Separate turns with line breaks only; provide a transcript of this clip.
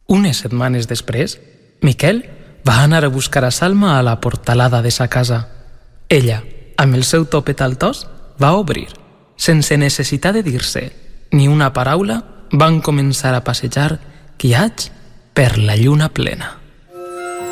Unes setmanes després, Miquel va anar a buscar a Salma a la portalada de sa casa. Ella, amb el seu topet altós, va obrir. Sense necessitat de dir-se ni una paraula, van començar a passejar guiats per la lluna plena.